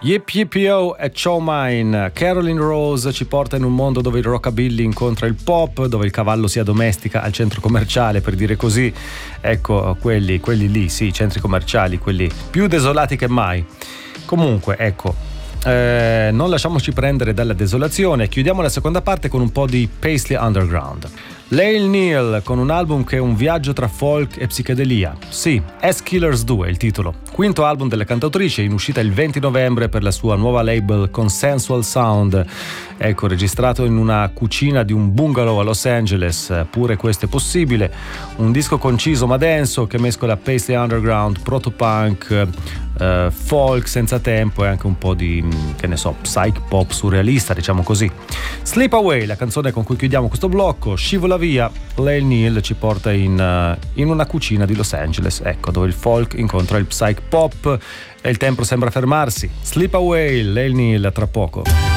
Yip Yip Yo e Chow Mine. Caroline Rose ci porta in un mondo dove il rockabilly incontra il pop, dove il cavallo si addomestica al centro commerciale, per dire così. Ecco, quelli lì, sì, centri commerciali, quelli più desolati che mai. Comunque, ecco, non lasciamoci prendere dalla desolazione. Chiudiamo la seconda parte con un po' di Paisley Underground. Lael Neal con un album che è un viaggio tra folk e psichedelia. Sì, S-Killers 2 è il titolo. Quinto album della cantautrice, in uscita il 20 novembre per la sua nuova label Consensual Sound. Ecco, registrato in una cucina di un bungalow a Los Angeles, pure questo è possibile. Un disco conciso ma denso che mescola Paisley Underground, protopunk, folk senza tempo e anche un po' di, che ne so, psych pop surrealista, diciamo così. Sleep Away, la canzone con cui chiudiamo questo blocco, scivola via. Lael Neal ci porta in una cucina di Los Angeles, ecco, dove il folk incontra il psych pop e il tempo sembra fermarsi. Sleep Away, Lael Neal, tra poco.